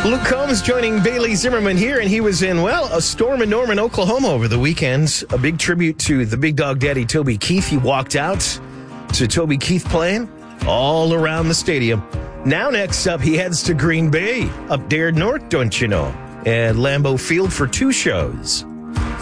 Luke Combs joining Bailey Zimmerman here, and he was in, a storm in Norman, Oklahoma over the weekend. A big tribute to the big dog daddy, Toby Keith. He walked out to Toby Keith playing all around the stadium. Now next up, he heads to Green Bay, up there north, don't you know, at Lambeau Field for 2 shows.